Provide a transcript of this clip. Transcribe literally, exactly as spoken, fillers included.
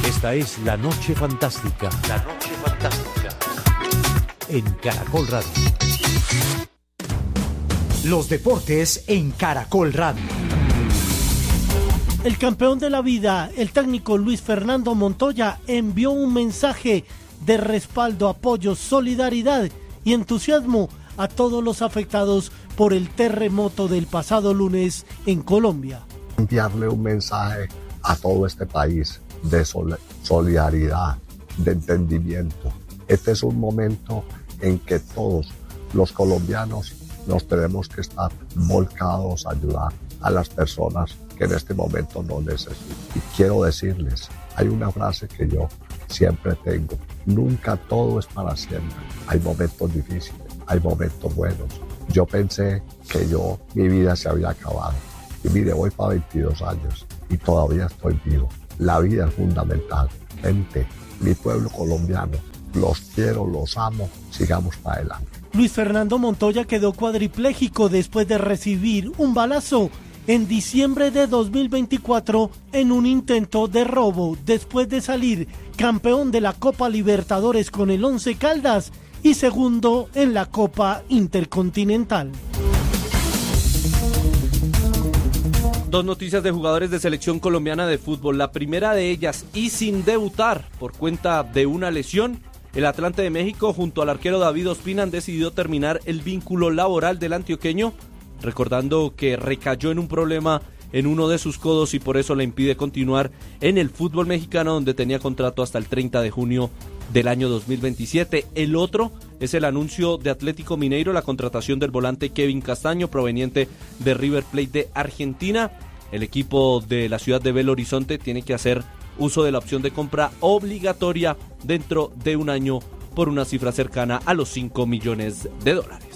Esta es La Noche Fantástica. La Noche Fantástica. En Caracol Radio. Los deportes en Caracol Radio. El campeón de la vida, el técnico Luis Fernando Montoya, envió un mensaje de respaldo, apoyo, solidaridad y entusiasmo a todos los afectados por el terremoto del pasado lunes en Colombia. Enviarle un mensaje a todo este país de sol- solidaridad, de entendimiento. Este es un momento en que todos los colombianos nos tenemos que estar volcados a ayudar a las personas que en este momento no necesitan. Y quiero decirles, hay una frase que yo siempre tengo: nunca todo es para siempre. Hay momentos difíciles, hay momentos buenos. Yo pensé que yo, mi vida se había acabado. Y mire, voy para veintidós años y todavía estoy vivo. La vida es fundamental. Gente, mi pueblo colombiano, los quiero, los amo, sigamos para adelante. Luis Fernando Montoya quedó cuadripléjico después de recibir un balazo en diciembre de dos mil veinticuatro en un intento de robo, después de salir campeón de la Copa Libertadores con el Once Caldas y segundo en la Copa Intercontinental. Dos noticias de jugadores de selección colombiana de fútbol. La primera de ellas, y sin debutar por cuenta de una lesión, el Atlante de México junto al arquero David Ospina han decidido terminar el vínculo laboral del antioqueño, recordando que recayó en un problema en uno de sus codos y por eso le impide continuar en el fútbol mexicano, donde tenía contrato hasta el treinta de junio del año dos mil veintisiete. El otro es el anuncio de Atlético Mineiro, la contratación del volante Kevin Castaño, proveniente de River Plate de Argentina. El equipo de la ciudad de Belo Horizonte tiene que hacer uso de la opción de compra obligatoria dentro de un año por una cifra cercana a los cinco millones de dólares.